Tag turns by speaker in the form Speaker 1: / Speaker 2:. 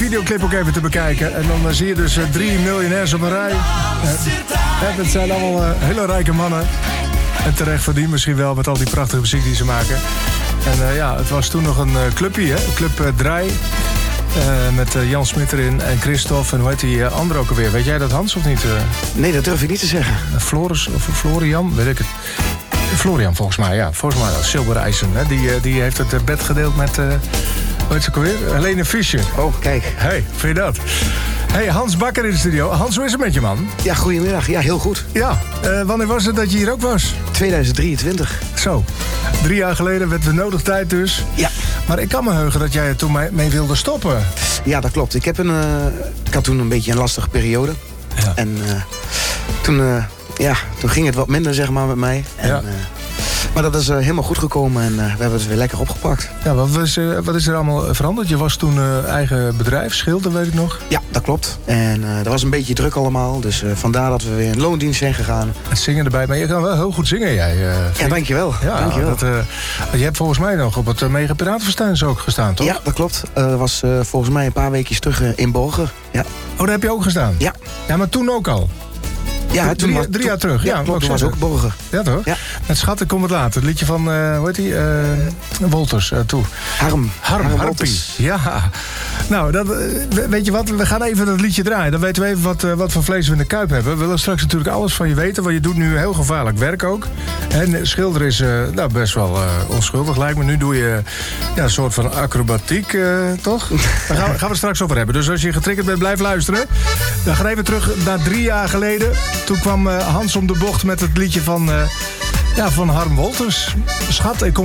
Speaker 1: videoclip ook even te bekijken. En dan zie je dus 3 miljonairs op een rij. Dat zijn allemaal hele rijke mannen. En terecht verdiend misschien wel met al die prachtige muziek die ze maken. En ja, het was toen nog een clubje, hè? Club Draai. Met Jan Smit erin en Christophe en hoe heet die andere ook alweer? Weet jij dat, Hans, of niet?
Speaker 2: Nee, dat durf ik niet te zeggen.
Speaker 1: Floris of Florian, weet ik het. Florian volgens mij, ja. Volgens mij dat Silbereisen. Hè? Die heeft het bed gedeeld met, hoe heet ze ook alweer? Helene Fischer.
Speaker 2: Oh, kijk.
Speaker 1: Hey, vind je dat? Hey, Hans Bakker in de studio. Hans, hoe is het met je, man?
Speaker 2: Ja, goedemiddag. Ja, heel goed.
Speaker 1: Ja, wanneer was het dat je hier ook was?
Speaker 2: 2023.
Speaker 1: Zo, 3 jaar geleden werd we nodig tijd dus.
Speaker 2: Ja.
Speaker 1: Maar ik kan me heugen dat jij er toen mee wilde stoppen.
Speaker 2: Ja, dat klopt. Ik had toen een beetje een lastige periode.
Speaker 1: Ja.
Speaker 2: En toen ging het wat minder, zeg maar, met mij. En,
Speaker 1: ja.
Speaker 2: Maar dat is helemaal goed gekomen en we hebben het weer lekker opgepakt.
Speaker 1: Ja, wat is er allemaal veranderd? Je was toen eigen bedrijf, Schilder, weet ik nog.
Speaker 2: Ja, dat klopt. En dat was een beetje druk allemaal. Dus vandaar dat we weer in loondienst zijn gegaan.
Speaker 1: Het zingen erbij, maar je kan wel heel goed zingen, jij.
Speaker 2: Ja, dankjewel.
Speaker 1: Ja,
Speaker 2: dankjewel.
Speaker 1: Je hebt volgens mij nog op het Mega Piratenfestijn ook gestaan, toch?
Speaker 2: Ja, dat klopt. Dat was volgens mij een paar weekjes terug in Borger. Ja.
Speaker 1: Oh, daar heb je ook gestaan?
Speaker 2: Ja.
Speaker 1: Ja, maar toen ook al?
Speaker 2: Ja,
Speaker 1: drie jaar terug.
Speaker 2: Ja, klopt, toen was ook Borger.
Speaker 1: Ja, toch?
Speaker 2: Ja.
Speaker 1: Met Schat, ik kom het later. Het liedje van, hoe heet die? Wolters, toe.
Speaker 2: Harmpie.
Speaker 1: Ja. Nou, weet je wat? We gaan even dat liedje draaien. Dan weten we even wat voor vlees we in de kuip hebben. We willen straks natuurlijk alles van je weten. Want je doet nu heel gevaarlijk werk ook. En schilder is best wel onschuldig, lijkt me. Nu doe je een soort van acrobatiek, toch? Daar gaan we het straks over hebben. Dus als je getriggerd bent, blijf luisteren. Dan gaan we even terug naar 3 jaar geleden. Toen kwam Hans om de bocht met het liedje van Harm Wolters. Schat, ik kom